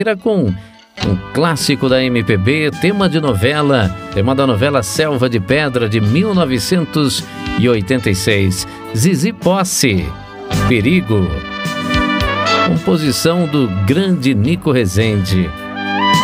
Com um clássico da MPB, tema da novela Selva de Pedra de 1986. Zizi Posse, Perigo. Composição do grande Nico Rezende.